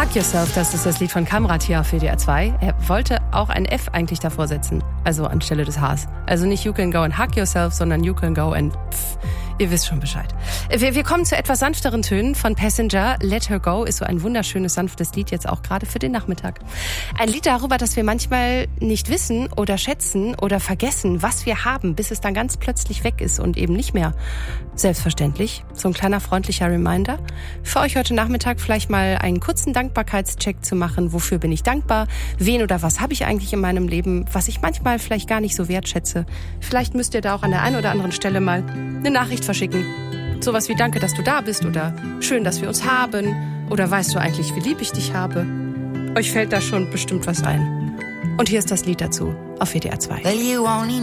Hug Yourself, das ist das Lied von Kamrat hier auf WDR 2. Er wollte auch ein F eigentlich davor setzen, also anstelle des Hs. Also nicht You Can Go and Hug Yourself, sondern You Can Go and Pff. Ihr wisst schon Bescheid. Wir kommen zu etwas sanfteren Tönen von Passenger. Let Her Go ist so ein wunderschönes, sanftes Lied, jetzt auch gerade für den Nachmittag. Ein Lied darüber, dass wir manchmal nicht wissen oder schätzen oder vergessen, was wir haben, bis es dann ganz plötzlich weg ist und eben nicht mehr selbstverständlich. So ein kleiner freundlicher Reminder. Für euch heute Nachmittag vielleicht mal einen kurzen Dankbarkeitscheck zu machen. Wofür bin ich dankbar? Wen oder was habe ich eigentlich in meinem Leben, was ich manchmal vielleicht gar nicht so wertschätze? Vielleicht müsst ihr da auch an der einen oder anderen Stelle mal eine Nachricht verschicken. Sowas wie Danke, dass du da bist oder Schön, dass wir uns haben oder Weißt du eigentlich, wie lieb ich dich habe? Euch fällt da schon bestimmt was ein. Und hier ist das Lied dazu auf WDR 2.